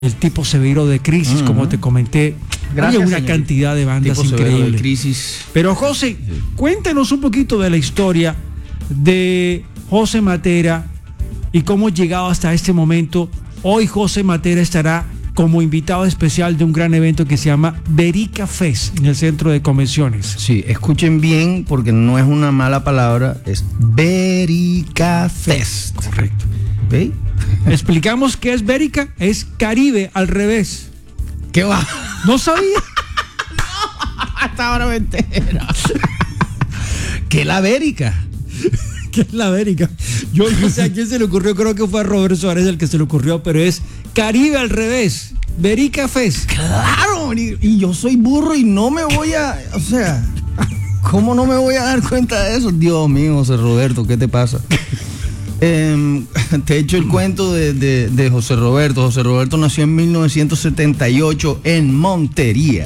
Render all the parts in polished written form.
el tipo severo de Crisis, como te comenté. Gracias, Hay una señorita. cantidad de bandas Tipo severo increíbles. de Crisis. Pero José, cuéntanos un poquito de la historia de José Matera y cómo llegado hasta este momento. Hoy José Matera estará como invitado especial de un gran evento que se llama Verica Fest en el Centro de Convenciones. Sí, escuchen bien porque no es una mala palabra, es Verica Fest. Correcto. ¿Ve? Explicamos qué es Verica, es Caribe al revés. ¿Qué va? ¿No sabía? Hasta ahora me entero. ¿Qué es la Verica? ¿Qué es la Verica? Yo no sé a quién se le ocurrió, creo que fue a Roberto Suárez el que se le ocurrió, pero es Caribe al revés, Verica Fest. Claro, y yo soy burro y no me voy a, o sea, ¿cómo no me voy a dar cuenta de eso? Dios mío, José Roberto, ¿qué te pasa? Te he hecho el cuento de José Roberto. José Roberto nació en 1978 en Montería.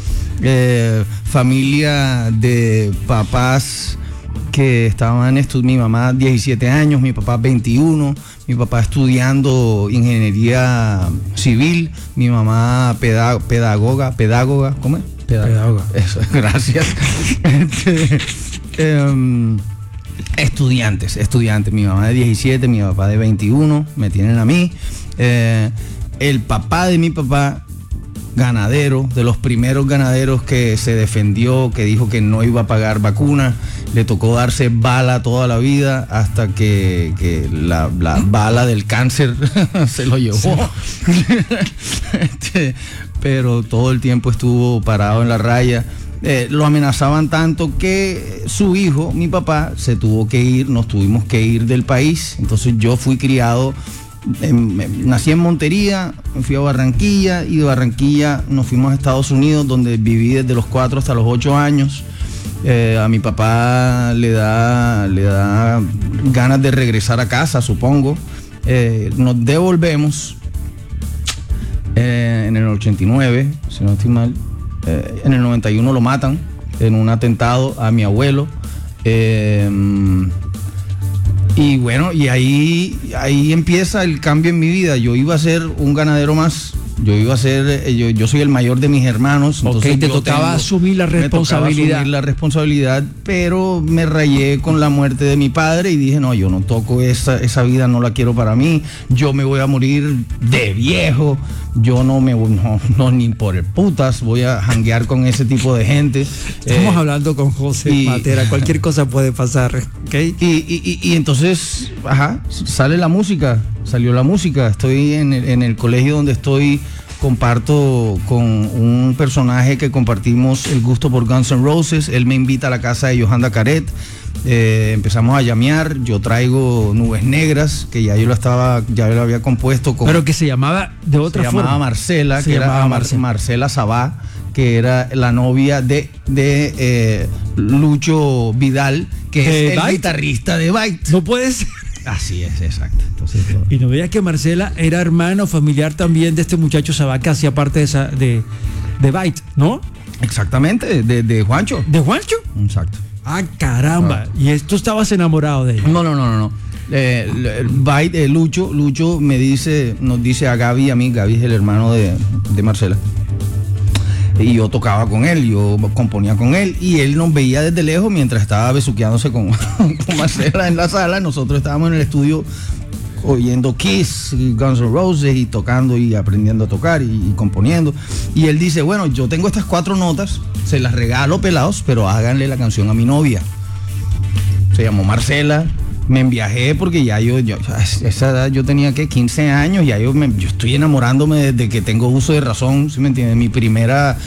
Familia de papás que estaban estudiando, mi mamá 17 años, mi papá 21, mi papá estudiando ingeniería civil, mi mamá pedagoga, ¿cómo es? Pedagoga. Eso, gracias. Estudiantes, mi mamá de 17, mi papá de 21, me tienen a mí. El papá de mi papá, ganadero, de los primeros ganaderos que se defendió, que dijo que no iba a pagar vacuna, le tocó darse bala toda la vida hasta que la bala del cáncer se lo llevó. Sí. Pero todo el tiempo estuvo parado en la raya. Lo amenazaban tanto que su hijo, mi papá, se tuvo que ir, nos tuvimos que ir del país. Entonces yo fui criado, nací en Montería, me fui a Barranquilla y de Barranquilla nos fuimos a Estados Unidos, donde viví desde los 4 hasta los 8 años. A mi papá le da ganas de regresar a casa, supongo. Nos devolvemos en el 89, si no estoy mal. En el 91 lo matan en un atentado a mi abuelo. Y bueno, y ahí empieza el cambio en mi vida. Yo iba a ser un ganadero más. Yo soy el mayor de mis hermanos. Entonces Ok, te tocaba asumir la responsabilidad. Pero me rayé con la muerte de mi padre y dije, no, yo no toco esa vida, no la quiero para mí. Yo me voy a morir de viejo. Yo no ni por el putas voy a janguear con ese tipo de gente. Estamos hablando con José Matera, cualquier cosa puede pasar, ¿ok? Y entonces, salió la música. Estoy en el colegio donde estoy, comparto con un personaje que compartimos el gusto por Guns N' Roses. Él me invita a la casa de Johanna Caret. Empezamos a llamear. Yo traigo Nubes Negras, que ya yo lo había compuesto con. Pero que se llamaba de otra forma. Se llamaba Marcela, que era Marcela Sabá, que era la novia de Lucho Vidal, que es el guitarrista de Byte. No puede ser. Así es, exacto. Entonces, y no veía que Marcela era hermano familiar también de este muchacho Sabá, que hacía parte de Byte, ¿no? Exactamente, de Juancho. ¿De Juancho? Exacto. Ah, caramba. ¿Y tú estabas enamorado de ella? No. Byte, Lucho nos dice a Gaby, a mí, Gaby es el hermano de Marcela. Y yo tocaba con él, yo componía con él y él nos veía desde lejos mientras estaba besuqueándose con Marcela en la sala. Nosotros estábamos en el estudio oyendo Kiss, Guns N' Roses y tocando y aprendiendo a tocar y componiendo. Y él dice, bueno, yo tengo estas 4 notas, se las regalo, pelados, pero háganle la canción a mi novia. Se llamó Marcela. Me enviajé porque ya yo a esa edad yo tenía 15 años, ya yo estoy enamorándome desde que tengo uso de razón, ¿sí me entiendes? Mi primer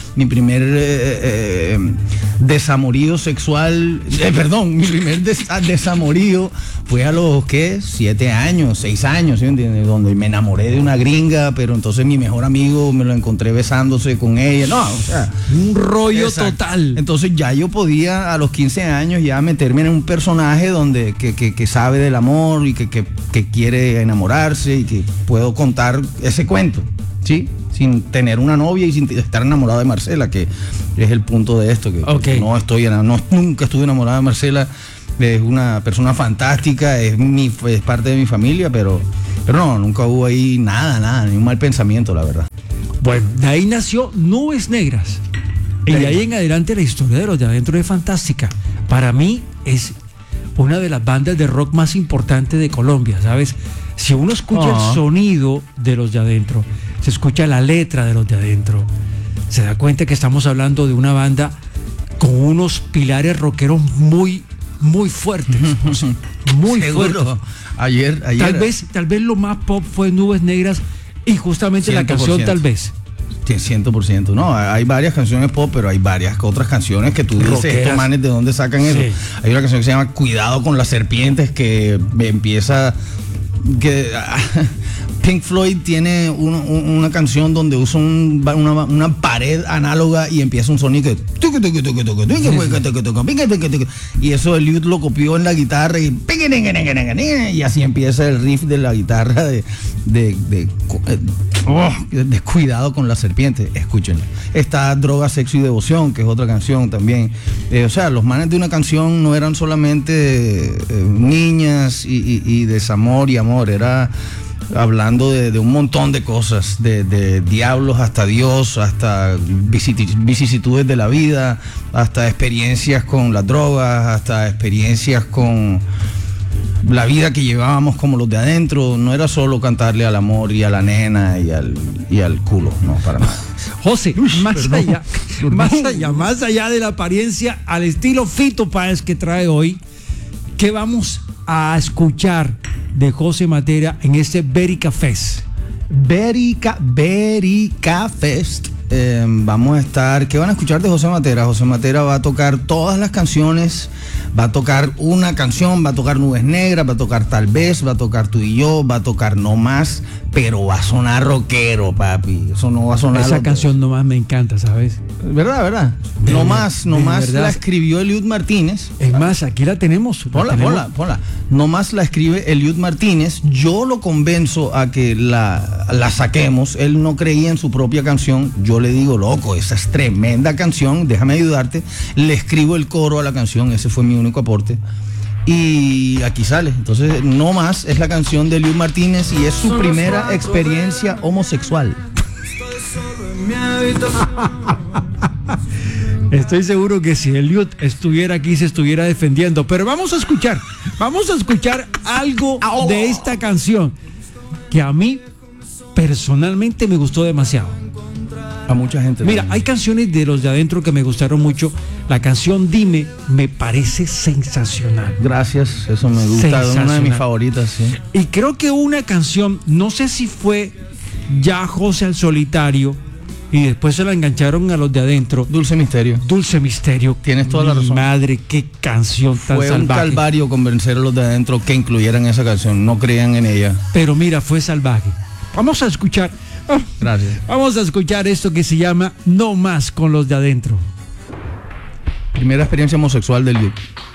desamorío sexual, mi primer desamorío fue a los 7 años, 6 años, ¿sí me entiendes? Donde me enamoré de una gringa, pero entonces mi mejor amigo me lo encontré besándose con ella, un rollo exacto. Total. Entonces ya yo podía a los 15 años ya meterme en un personaje donde que sabe del amor y que quiere enamorarse y que puedo contar ese cuento, ¿sí? Sin tener una novia y sin estar enamorado de Marcela, que es el punto de esto, que okay. nunca estuve enamorado de Marcela. Es una persona fantástica, es parte de mi familia, pero no, nunca hubo ahí nada, ni un mal pensamiento, la verdad. Bueno, de ahí nació Nubes Negras. Y de ahí en adelante la historia de Los de Adentro es fantástica. Para mí es una de las bandas de rock más importantes de Colombia, ¿sabes? Si uno escucha el sonido de Los de Adentro, se escucha la letra de Los de Adentro, se da cuenta que estamos hablando de una banda con unos pilares rockeros muy fuertes, o sea, muy fuertes. Ayer Tal vez lo más pop fue Nubes Negras y justamente 100%. La canción Tal vez. 100%. No, hay varias canciones pop, pero hay varias otras canciones que tú dices, rockeras. Estos manes, ¿de dónde sacan eso? Hay una canción que se llama Cuidado con las serpientes, que empieza... Pink Floyd tiene una canción donde usa una pared análoga y empieza un sonido y eso Eliud lo copió en la guitarra y así empieza el riff de la guitarra de Cuidado con la serpiente. Escúchenlo. Está Droga, Sexo y Devoción, que es otra canción también. O sea, los manes de una canción no eran solamente niñas y desamor y amor, era hablando de un montón de cosas, de diablos hasta Dios, hasta vicisitudes de la vida, hasta experiencias con las drogas, hasta experiencias con la vida que llevábamos como Los de Adentro. No era solo cantarle al amor y a la nena y al culo, no, para nada. José, más allá de la apariencia, al estilo Fito Páez que trae hoy, ¿qué vamos a escuchar de José Matera en este Berica Fest? Berica Fest. Vamos a estar, ¿qué van a escuchar de José Matera? José Matera va a tocar todas las canciones, va a tocar una canción, va a tocar Nubes Negras, va a tocar Tal Vez, va a tocar Tú y Yo, va a tocar No Más, pero va a sonar rockero, papi. Eso no va a sonar. Esa canción No Más me encanta, ¿sabes? ¿Verdad? No Más la escribió Eliud Martínez. Es más, aquí la tenemos. Ponla. No Más la escribe Eliud Martínez. Yo lo convenzo a que la saquemos. Él no creía en su propia canción. Yo le digo, loco, esa es tremenda canción, déjame ayudarte. Le escribo el coro a la canción, ese fue mi único aporte. Y aquí sale. Entonces, No Más es la canción de Eliud Martínez y es su primera experiencia homosexual. Estoy seguro que si Eliud estuviera aquí se estuviera defendiendo, pero vamos a escuchar algo de esta canción que a mí personalmente me gustó demasiado. A mucha gente. Mira, hay canciones de Los de Adentro que me gustaron mucho. La canción Dime me parece sensacional. Gracias, eso me gusta, es una de mis favoritas, sí. Y creo que una canción, no sé si fue ya José al solitario y después se la engancharon a Los de Adentro. Dulce Misterio. Tienes toda la razón. Madre, qué canción tan salvaje. Fue un calvario convencer a Los de Adentro que incluyeran esa canción, no creían en ella. Pero mira, fue salvaje. Vamos a escuchar. Gracias. Vamos a escuchar esto que se llama No Más con Los de Adentro. Primera experiencia homosexual del Luke.